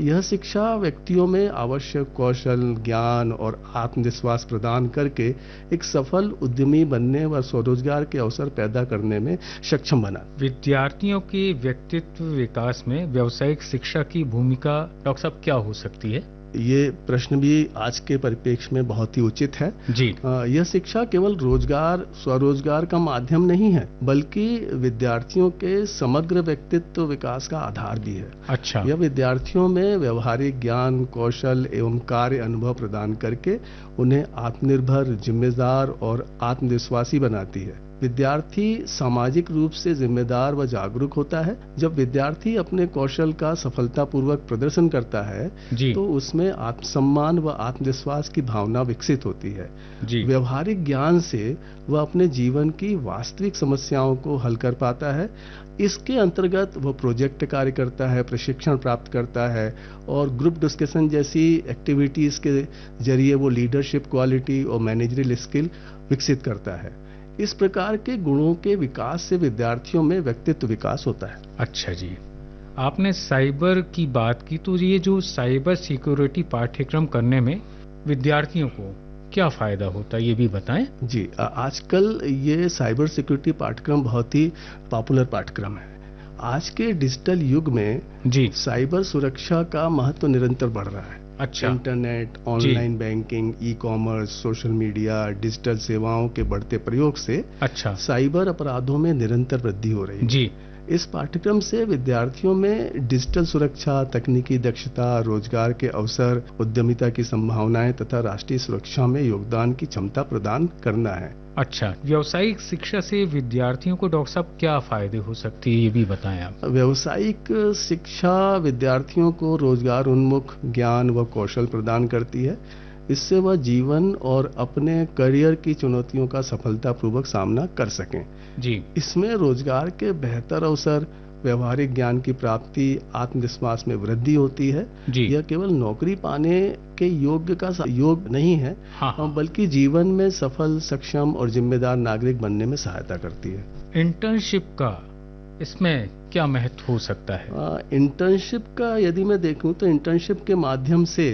यह शिक्षा व्यक्तियों में आवश्यक कौशल, ज्ञान और आत्मविश्वास प्रदान करके एक सफल उद्यमी बनने व स्वरोजगार के अवसर पैदा करने में सक्षम बना। विद्यार्थियों के व्यक्तित्व विकास में व्यावसायिक शिक्षा की भूमिका डॉक्टर साहब क्या हो सकती है? ये प्रश्न भी आज के परिप्रेक्ष्य में बहुत ही उचित है जी। यह शिक्षा केवल रोजगार, स्वरोजगार का माध्यम नहीं है, बल्कि विद्यार्थियों के समग्र व्यक्तित्व विकास का आधार भी है। अच्छा। यह विद्यार्थियों में व्यवहारिक ज्ञान, कौशल एवं कार्य अनुभव प्रदान करके उन्हें आत्मनिर्भर, जिम्मेदार और आत्मविश्वासी बनाती है। विद्यार्थी सामाजिक रूप से जिम्मेदार व जागरूक होता है। जब विद्यार्थी अपने कौशल का सफलतापूर्वक प्रदर्शन करता है तो उसमें आत्मसम्मान व आत्मविश्वास की भावना विकसित होती है। व्यवहारिक ज्ञान से वह अपने जीवन की वास्तविक समस्याओं को हल कर पाता है। इसके अंतर्गत वह प्रोजेक्ट कार्य करता है, प्रशिक्षण प्राप्त करता है और ग्रुप डिस्कशन जैसी एक्टिविटीज के जरिए वो लीडरशिप क्वालिटी और मैनेजरियल स्किल विकसित करता है। इस प्रकार के गुणों के विकास से विद्यार्थियों में व्यक्तित्व विकास होता है। अच्छा जी, आपने साइबर की बात की, तो ये जो साइबर सिक्योरिटी पाठ्यक्रम करने में विद्यार्थियों को क्या फायदा होता है, ये भी बताएं। जी, आजकल ये साइबर सिक्योरिटी पाठ्यक्रम बहुत ही पॉपुलर पाठ्यक्रम है। आज के डिजिटल युग में जी साइबर सुरक्षा का महत्व निरंतर बढ़ रहा है। अच्छा। Internet, online banking, e commerce, social media, digital सेवाओं के बढ़ते प्रयोग से अच्छा साइबर अपराधों में निरंतर वृद्धि हो रही है। जी, इस पाठ्यक्रम से विद्यार्थियों में डिजिटल सुरक्षा, तकनीकी दक्षता, रोजगार के अवसर, उद्यमिता की संभावनाएं तथा राष्ट्रीय सुरक्षा में योगदान की क्षमता प्रदान करना है। अच्छा, व्यावसायिक शिक्षा से विद्यार्थियों को डॉक्टर साहब क्या फायदे हो सकते हैं, ये भी बताएं आप। व्यावसायिक शिक्षा विद्यार्थियों को रोजगार उन्मुख ज्ञान व कौशल प्रदान करती है। इससे वह जीवन और अपने करियर की चुनौतियों का सफलतापूर्वक सामना कर सकें। जी, इसमें रोजगार के बेहतर अवसर, व्यवहारिक ज्ञान की प्राप्ति, आत्मविश्वास में वृद्धि होती है। यह केवल नौकरी पाने के योग्य का योग नहीं है, बल्कि जीवन में सफल, सक्षम और जिम्मेदार नागरिक बनने में सहायता करती है। इंटर्नशिप का इसमें क्या महत्व हो सकता है? इंटर्नशिप का यदि मैं देखूं तो इंटर्नशिप के माध्यम से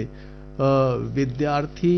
विद्यार्थी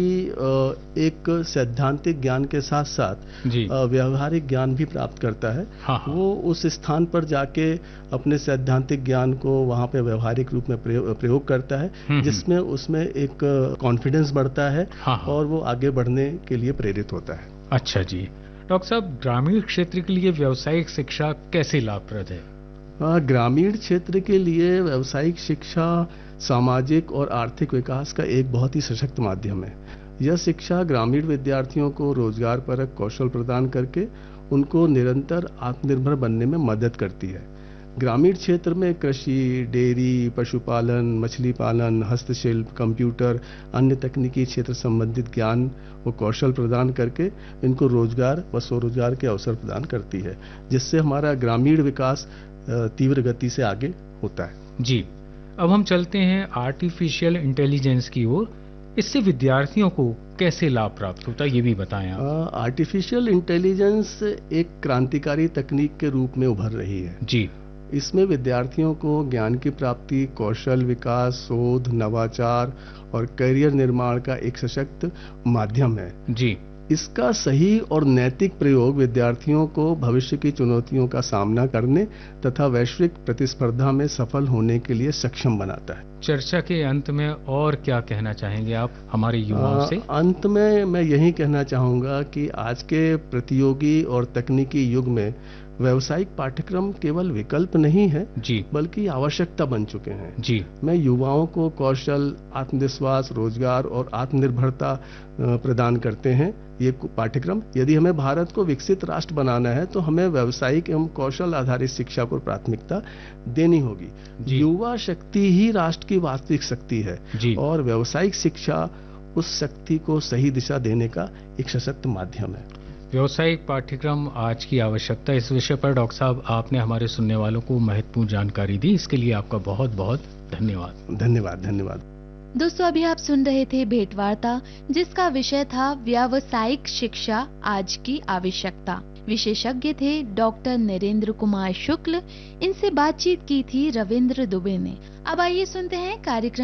एक सैद्धांतिक ज्ञान के साथ साथ व्यवहारिक ज्ञान भी प्राप्त करता है। वो उस स्थान पर जाके अपने सैद्धांतिक ज्ञान को वहाँ पे व्यवहारिक रूप में प्रयोग करता है, जिसमें उसमें एक कॉन्फिडेंस बढ़ता है और वो आगे बढ़ने के लिए प्रेरित होता है। अच्छा जी, डॉक्टर साहब, ग्रामीण क्षेत्र के लिए व्यावसायिक शिक्षा कैसे लाभप्रद है? ग्रामीण क्षेत्र के लिए व्यावसायिक शिक्षा सामाजिक और आर्थिक विकास का एक बहुत ही सशक्त माध्यम है। यह शिक्षा ग्रामीण विद्यार्थियों को रोजगार परक कौशल प्रदान करके उनको निरंतर आत्मनिर्भर बनने में मदद करती है। ग्रामीण क्षेत्र में कृषि, डेयरी, पशुपालन, मछली पालन, हस्तशिल्प, कंप्यूटर, अन्य तकनीकी क्षेत्र संबंधित ज्ञान व कौशल प्रदान करके इनको रोजगार व स्वरोजगार के अवसर प्रदान करती है, जिससे हमारा ग्रामीण विकास तीव्र गति से आगे होता है। जी, अब हम चलते हैं आर्टिफिशियल इंटेलिजेंस की ओर। इससे विद्यार्थियों को कैसे लाभ प्राप्त होता है, ये भी बताएं आप। आर्टिफिशियल इंटेलिजेंस एक क्रांतिकारी तकनीक के रूप में उभर रही है। जी, इसमें विद्यार्थियों को ज्ञान की प्राप्ति, कौशल विकास, शोध, नवाचार और करियर निर्माण का एक सशक्त माध्यम है। जी, इसका सही और नैतिक प्रयोग विद्यार्थियों को भविष्य की चुनौतियों का सामना करने तथा वैश्विक प्रतिस्पर्धा में सफल होने के लिए सक्षम बनाता है। चर्चा के अंत में और क्या कहना चाहेंगे आप हमारे युवाओं से? अंत में मैं यही कहना चाहूंगा कि आज के प्रतियोगी और तकनीकी युग में व्यावसायिक पाठ्यक्रम केवल विकल्प नहीं है, जी, बल्कि आवश्यकता बन चुके हैं। जी, मैं युवाओं को कौशल, आत्मविश्वास, रोजगार और आत्मनिर्भरता प्रदान करते हैं ये पाठ्यक्रम। यदि हमें भारत को विकसित राष्ट्र बनाना है तो हमें व्यावसायिक एवं कौशल आधारित शिक्षा को प्राथमिकता देनी होगी। युवा शक्ति ही राष्ट्र की वास्तविक शक्ति है और व्यावसायिक शिक्षा उस शक्ति को सही दिशा देने का एक सशक्त माध्यम है। व्यावसायिक पाठ्यक्रम आज की आवश्यकता, इस विषय पर डॉक्टर साहब आपने हमारे सुनने वालों को महत्वपूर्ण जानकारी दी, इसके लिए आपका बहुत बहुत धन्यवाद। धन्यवाद। धन्यवाद दोस्तों, अभी आप सुन रहे थे भेंटवार्ता, जिसका विषय था व्यावसायिक शिक्षा आज की आवश्यकता। विशेषज्ञ थे डॉक्टर नरेंद्र कुमार शुक्ल। इनसे बातचीत की थी रविंद्र दुबे ने। अब आइए सुनते हैं कार्यक्रम